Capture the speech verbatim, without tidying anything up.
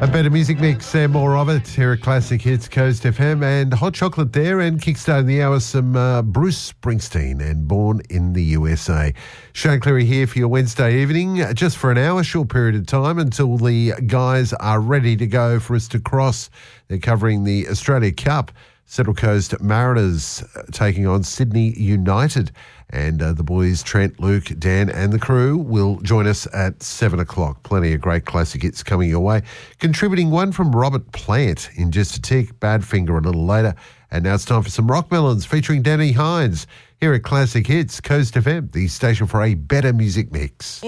A better music mix and more of it here at Classic Hits Coast F M, and Hot Chocolate there, and kickstarting the hour some uh, Bruce Springsteen and Born in the U S A. Shane Cleary here for your Wednesday evening, just for an hour, short period of time until the guys are ready to go for us to cross. They're covering the Australia Cup. Central Coast Mariners taking on Sydney United. And uh, the boys, Trent, Luke, Dan and the crew will join us at seven o'clock. Plenty of great classic hits coming your way. Contributing one from Robert Plant in just a tick, Badfinger a little later. And now it's time for some Rock Melons featuring Danny Hines here at Classic Hits Coast F M, the station for a better music mix.